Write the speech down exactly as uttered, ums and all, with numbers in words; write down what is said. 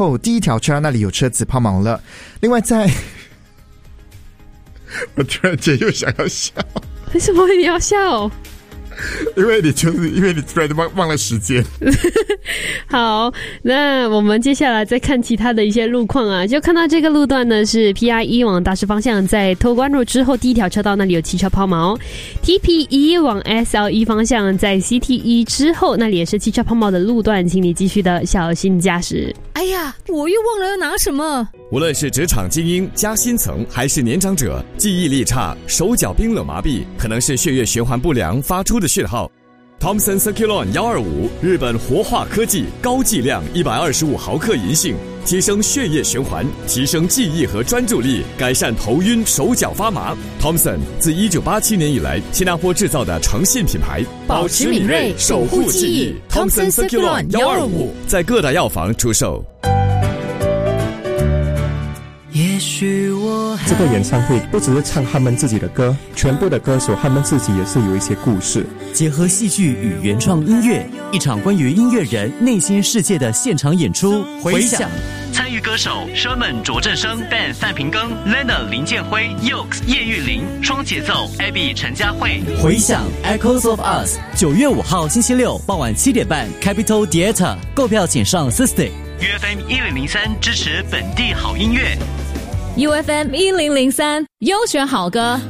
后第一条车那里有车子抛锚了。另外在我突然间又想要笑。 为什么你要笑？ 因为你就是因为你突然忘忘了时间。 好，那我们接下来再看其他的一些路况啊，就看到这个路段呢是 P I 一 往大师方向，在托关路之后第一条车道那里有汽车抛锚。 T P 一 往 S L 一 方向，在 C T 一 之后那里也是汽车抛锚的路段，请你继续的小心驾驶。 哎呀，我又忘了要拿什么。 无论是职场精英、加薪层还是年长者，记忆力差、手脚冰冷麻痹，可能是血液循环不良发出的讯号。Thompson Circulon 一二五，日本活化科技，高剂量一百二十五毫克银杏，提升血液循环，提升记忆和专注力，改善头晕、手脚发麻。Thompson 自一九八七年以来，新加坡制造的诚信品牌， 保持敏锐，守护记忆。Thompson Circulon 一二五， 在各大药房出售。 也许我这个演唱会不只是唱他们自己的歌，全部的歌手他们自己也是有一些故事， 结合戏剧与原创音乐，一场关于音乐人内心世界的现场演出。回响参与歌手 Sherman 卓振生、Ben 范平庚、Lena 林建辉、Yokes 叶玉玲、双节奏 Abby 陈嘉慧。 回响 Echoes of Us， 九月五号星期六傍晚七点半 Capital Theatre， 购票请上 System。U F M 一零零三支持本地好音乐。 U F M 一零零三优选好歌。